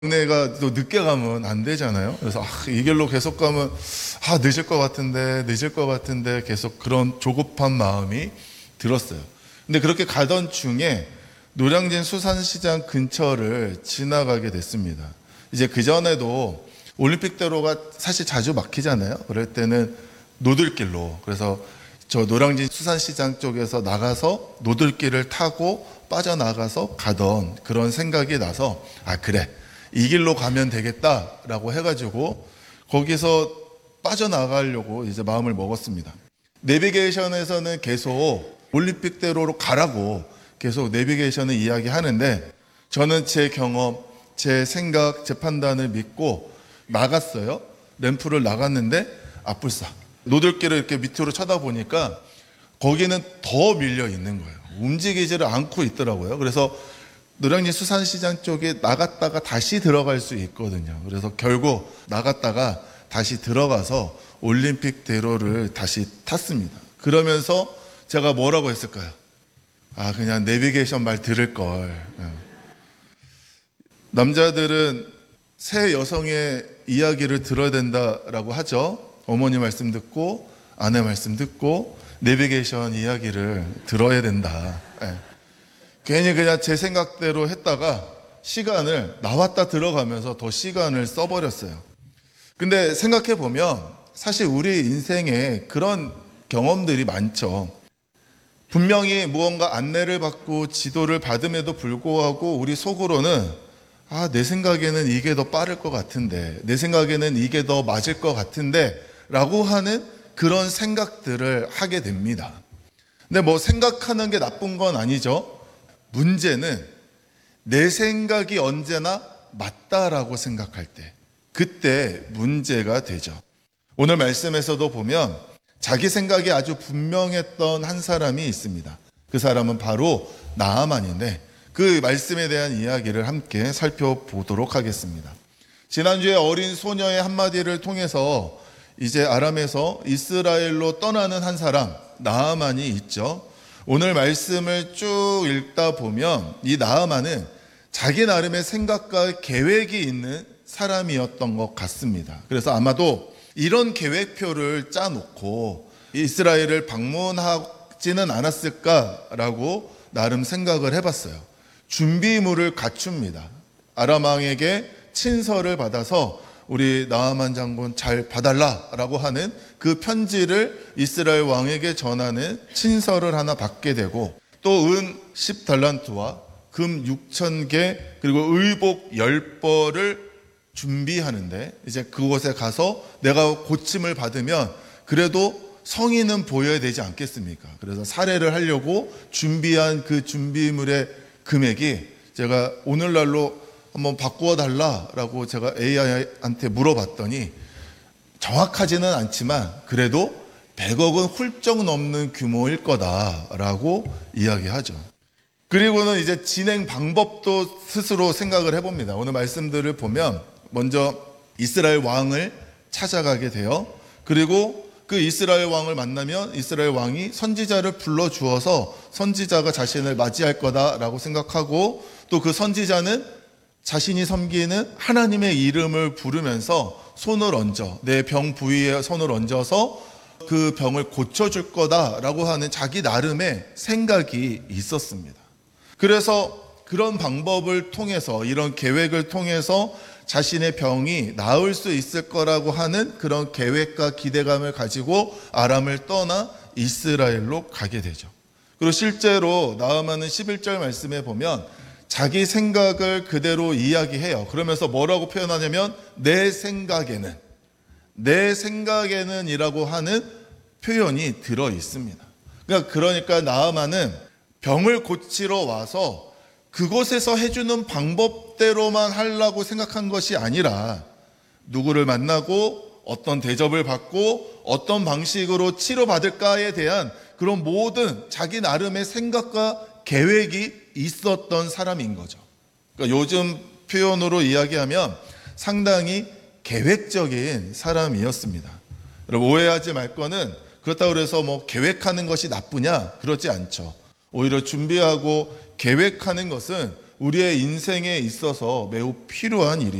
내가 또 늦게 가면 안 되잖아요. 그래서 이 길로 계속 가면 늦을 것 같은데 계속 그런 조급한 마음이 들었어요. 근데 그렇게 가던 중에 노량진 수산시장 근처를 지나가게 됐습니다. 이제 그전에도 올림픽대로가 사실 자주 막히잖아요. 그럴 때는 노들길로, 그래서 저 노량진 수산시장 쪽에서 나가서 노들길을 타고 빠져나가서 가던 그런 생각이 나서 그래, 이 길로 가면 되겠다라고 해가지고 거기서 빠져나가려고 이제 마음을 먹었습니다. 내비게이션에서는 계속 올림픽대로로 가라고 계속 내비게이션을 이야기하는데, 저는 제 경험, 제 생각, 제 판단을 믿고 나갔어요. 램프를 나갔는데 불사 노들길을 이렇게 밑으로 쳐다보니까 거기는 더 밀려 있는 거예요. 움직이지를 않고 있더라고요. 그래서 노량진 수산시장 쪽에 나갔다가 다시 들어갈 수 있거든요. 그래서 결국 나갔다가 다시 들어가서 올림픽대로를 다시 탔습니다. 그러면서 제가 뭐라고 했을까요? 그냥 내비게이션 말 들을 걸. 남자들은 새 여성의 이야기를 들어야 된다라고 하죠. 어머니 말씀 듣고 아내 말씀 듣고 내비게이션 이야기를 들어야 된다. 괜히 그냥 제 생각대로 했다가 시간을 나왔다 들어가면서 더 시간을 써버렸어요. 근데 생각해 보면 사실 우리 인생에 그런 경험들이 많죠. 분명히 무언가 안내를 받고 지도를 받음에도 불구하고 우리 속으로는 내 생각에는 이게 더 빠를 것 같은데, 내 생각에는 이게 더 맞을 것 같은데 라고 하는 그런 생각들을 하게 됩니다. 근데 뭐 생각하는 게 나쁜 건 아니죠. 문제는 내 생각이 언제나 맞다라고 생각할 때, 그때 문제가 되죠. 오늘 말씀에서도 보면 자기 생각이 아주 분명했던 한 사람이 있습니다. 그 사람은 바로 나아만인데, 그 말씀에 대한 이야기를 함께 살펴보도록 하겠습니다. 지난주에 어린 소녀의 한마디를 통해서 이제 아람에서 이스라엘로 떠나는 한 사람 나아만이 있죠. 오늘 말씀을 쭉 읽다 보면 이 나아만은 자기 나름의 생각과 계획이 있는 사람이었던 것 같습니다. 그래서 아마도 이런 계획표를 짜놓고 이스라엘을 방문하지는 않았을까라고 나름 생각을 해봤어요. 준비물을 갖춥니다. 아람 왕에게 친서를 받아서 우리 나아만 장군 잘 봐달라라고 하는 그 편지를 이스라엘 왕에게 전하는 친서를 하나 받게 되고, 또 은 10달란트와 금 6,000개 그리고 의복 10벌을 준비하는데, 이제 그곳에 가서 내가 고침을 받으면 그래도 성의는 보여야 되지 않겠습니까? 그래서 살해를 하려고 준비한 그 준비물의 금액이 제가 오늘날로 한번 바꾸어 달라라고 제가 AI한테 물어봤더니 정확하지는 않지만 그래도 100억은 훌쩍 넘는 규모일 거다라고 이야기하죠. 그리고는 이제 진행 방법도 스스로 생각을 해봅니다. 오늘 말씀들을 보면 먼저 이스라엘 왕을 찾아가게 돼요. 그리고 그 이스라엘 왕을 만나면 이스라엘 왕이 선지자를 불러주어서 선지자가 자신을 맞이할 거다라고 생각하고, 또 그 선지자는 자신이 섬기는 하나님의 이름을 부르면서 손을 얹어, 내 병 부위에 손을 얹어서 그 병을 고쳐줄 거다라고 하는 자기 나름의 생각이 있었습니다. 그래서 그런 방법을 통해서, 이런 계획을 통해서 자신의 병이 나을 수 있을 거라고 하는 그런 계획과 기대감을 가지고 아람을 떠나 이스라엘로 가게 되죠. 그리고 실제로 나아만은 11절 말씀에 보면 자기 생각을 그대로 이야기해요. 그러면서 뭐라고 표현하냐면 내 생각에는 이라고 하는 표현이 들어 있습니다. 그러니까 나아만은 병을 고치러 와서 그곳에서 해주는 방법대로만 하려고 생각한 것이 아니라, 누구를 만나고 어떤 대접을 받고 어떤 방식으로 치료받을까에 대한 그런 모든 자기 나름의 생각과 계획이 있었던 사람인 거죠. 그러니까 요즘 표현으로 이야기하면 상당히 계획적인 사람이었습니다. 여러분, 오해하지 말 거는 그렇다고 해서 뭐 계획하는 것이 나쁘냐? 그렇지 않죠. 오히려 준비하고 계획하는 것은 우리의 인생에 있어서 매우 필요한 일이